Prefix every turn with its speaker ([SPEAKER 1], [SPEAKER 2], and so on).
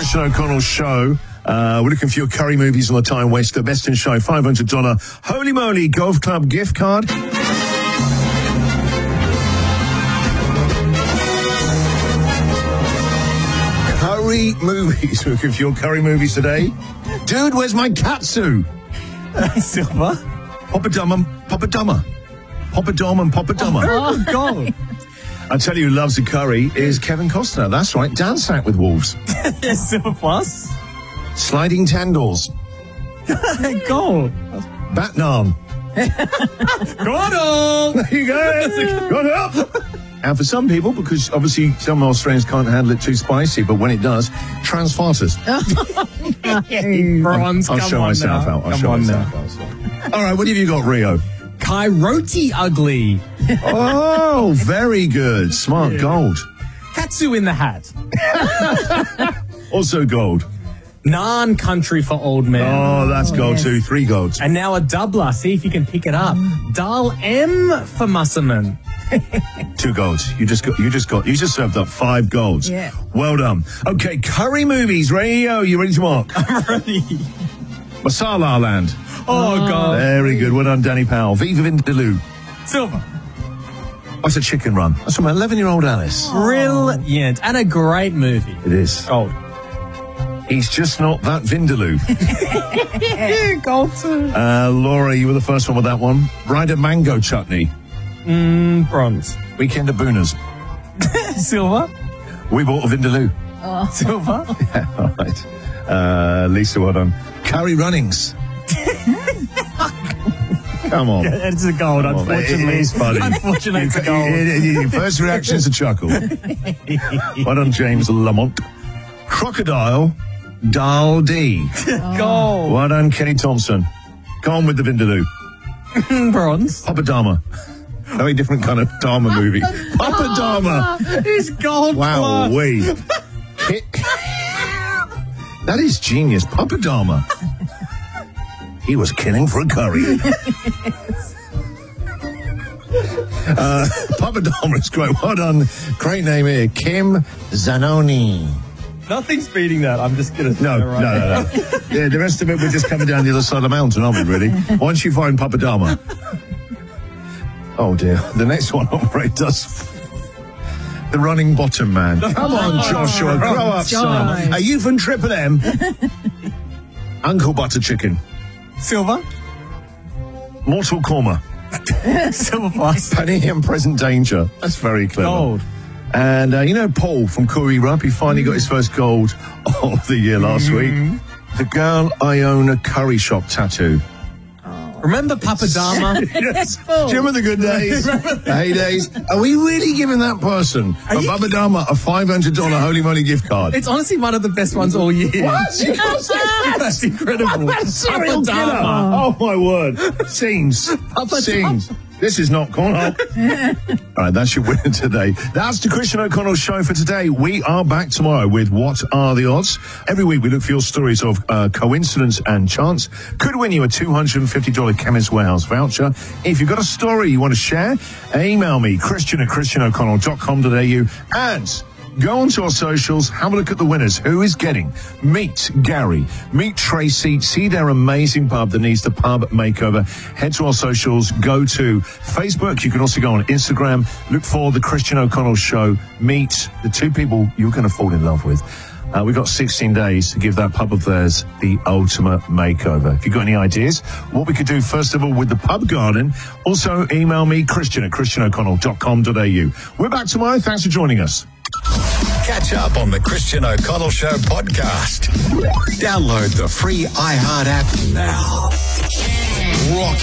[SPEAKER 1] Christian O'Connell Show. We're looking for your curry movies on the time waster. Best in show, $500 Holy Moly Golf Club gift card. Curry movies. We're looking for your curry movies today. Dude, where's my katsu?
[SPEAKER 2] Silver.
[SPEAKER 1] Papa Dom and Papa Dummer. Papa Dom and Papa Dummer.
[SPEAKER 2] Oh, God.
[SPEAKER 1] I tell you who loves a curry is Kevin Costner. That's right, Dan Sack with Wolves.
[SPEAKER 2] Silver plus.
[SPEAKER 1] Sliding Tandles.
[SPEAKER 2] Gold.
[SPEAKER 1] Bat Naan.
[SPEAKER 2] Gold.
[SPEAKER 1] There you go. Got up. And for some people, because obviously some Australians can't handle it too spicy, but when it does, Transfarters.
[SPEAKER 2] Bronze,
[SPEAKER 1] I'll show myself out. I'll show myself out. All right, what have you got, Rio?
[SPEAKER 2] Kairote ugly.
[SPEAKER 1] Oh, very good. Smart gold.
[SPEAKER 2] Katsu in the hat.
[SPEAKER 1] Also gold.
[SPEAKER 2] Naan country for old men.
[SPEAKER 1] Oh, that's gold too. 3 golds.
[SPEAKER 2] And now a doubler. See if you can pick it up. Dal M for Musserman.
[SPEAKER 1] 2 golds. You just served up 5 golds.
[SPEAKER 3] Yeah.
[SPEAKER 1] Well done. Okay, curry movies. Rio, you ready to mark?
[SPEAKER 2] I'm ready.
[SPEAKER 1] Masala Land.
[SPEAKER 2] Oh, God.
[SPEAKER 1] Very good. Well done, Danny Powell. Viva Vindaloo.
[SPEAKER 2] Silver.
[SPEAKER 1] That's a chicken run. That's from 11-year-old Alice.
[SPEAKER 2] Brilliant. And a great movie.
[SPEAKER 1] It is.
[SPEAKER 2] Gold.
[SPEAKER 1] He's just not that Vindaloo.
[SPEAKER 2] Gold too.
[SPEAKER 1] Laura, you were the first one with that one. Ryder Mango Chutney.
[SPEAKER 2] Bronze.
[SPEAKER 1] Weekend of Booners.
[SPEAKER 2] Silver.
[SPEAKER 1] We bought a Vindaloo.
[SPEAKER 2] Silver.
[SPEAKER 1] Yeah, all right. Lisa, well done. Curry Runnings. Come on.
[SPEAKER 2] It's a gold, unfortunately.
[SPEAKER 1] It is funny.
[SPEAKER 2] Unfortunately, it's a gold.
[SPEAKER 1] Your first reaction is a chuckle. Well done, James Lamont. Crocodile Dal D.
[SPEAKER 2] Gold.
[SPEAKER 1] Well done, Kenny Thompson. Go on with the Vindaloo.
[SPEAKER 2] Bronze.
[SPEAKER 1] Papa Dharma. Very different kind of Dharma movie. Papa Dharma.
[SPEAKER 2] It's gold.
[SPEAKER 1] Wow, that is genius. Papa Dharma. He was killing for a curry. Papa Dharma is great. Well done. Great name here. Kim Zanoni.
[SPEAKER 2] Nothing's beating that. I'm just going to say
[SPEAKER 1] No. Yeah, the rest of it, we're just coming down the other side of the mountain, aren't we, really? Once you find Papa Dharma. Oh, dear. The next one, operates us. The Running Bottom Man. Come on, Joshua. Grow up, son. Are you from Triple M? Uncle Butter Chicken.
[SPEAKER 2] Silver.
[SPEAKER 1] Mortal Korma.
[SPEAKER 2] Silver plus.
[SPEAKER 1] Penny and Present Danger. That's very clever.
[SPEAKER 2] Gold.
[SPEAKER 1] And you know Paul from Koori Rupp, he finally got his first gold of the year last week. The Girl I Own a Curry Shop tattoo.
[SPEAKER 2] Remember Papa Dharma?
[SPEAKER 1] Yes. Do you remember the good days? The heydays? Are we really giving that person, Papa Dharma, a $500 Holy Moly gift card?
[SPEAKER 2] It's honestly one of the best ones all year.
[SPEAKER 1] What? You can't say that.
[SPEAKER 2] That's incredible.
[SPEAKER 1] That's serial
[SPEAKER 2] Papa
[SPEAKER 1] killer.
[SPEAKER 2] Dharma.
[SPEAKER 1] Oh, my word. Scenes. Scenes. This is not cornhole. All right, that's your winner today. That's the Christian O'Connell Show for today. We are back tomorrow with What Are the Odds? Every week we look for your stories of coincidence and chance. Could win you a $250 Chemist Warehouse voucher. If you've got a story you want to share, email me, christian@christianoconnell.com.au, and go onto our socials, have a look at the winners. Who is getting? Meet Gary, meet Tracy, see their amazing pub that needs the pub makeover. Head to our socials, go to Facebook. You can also go on Instagram, look for the Christian O'Connell Show. Meet the 2 people you're going to fall in love with. We've got 16 days to give that pub of theirs the ultimate makeover. If you've got any ideas, what we could do, first of all, with the pub garden, also email me, christian@christianoconnell.com.au. We're back tomorrow. Thanks for joining us.
[SPEAKER 4] Catch up on the Christian O'Connell Show podcast. Download the free iHeart app now. Rock